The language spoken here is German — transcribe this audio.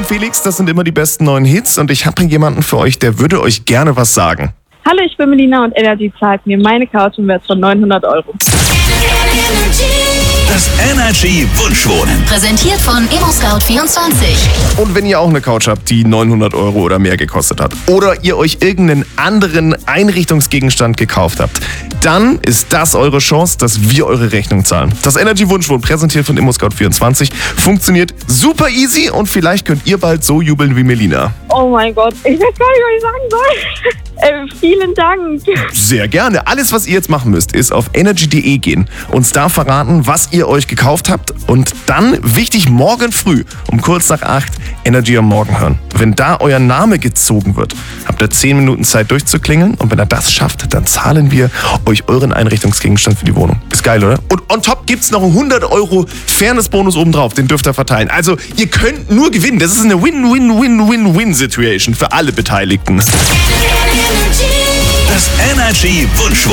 bin Felix, das sind immer die besten neuen Hits und ich habe hier jemanden für euch, der würde euch gerne was sagen. Hallo, ich bin Melina und Energy zahlt mir meine Couch im Wert von 900 €. Das Energy Wunschwohnen. Präsentiert von ImmoScout24. Und wenn ihr auch eine Couch habt, die 900 € oder mehr gekostet hat oder ihr euch irgendeinen anderen Einrichtungsgegenstand gekauft habt, dann ist das eure Chance, dass wir eure Rechnung zahlen. Das Energy Wunschwohnen, präsentiert von ImmoScout24, funktioniert super easy und vielleicht könnt ihr bald so jubeln wie Melina. Oh mein Gott, ich weiß gar nicht, was ich sagen soll. Vielen Dank. Sehr gerne. Alles, was ihr jetzt machen müsst, ist auf energy.de gehen, uns da verraten, was ihr euch gekauft habt und dann, wichtig, morgen früh um kurz nach 8 Energy am Morgen hören. Wenn da euer Name gezogen wird, habt ihr 10 Minuten Zeit durchzuklingeln und wenn ihr das schafft, dann zahlen wir euch euren Einrichtungsgegenstand für die Wohnung. Ist geil, oder? Und on top gibt's noch einen 100 € Fairness-Bonus obendrauf, den dürft ihr verteilen. Also, ihr könnt nur gewinnen. Das ist eine Win-Win-Win-Win-Win-Situation für alle Beteiligten. Das Energy Wunschwohnen.